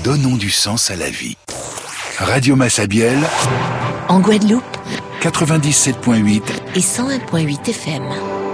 Donnons du sens à la vie. Radio Massabielle, en Guadeloupe, 97.8 et 101.8 FM.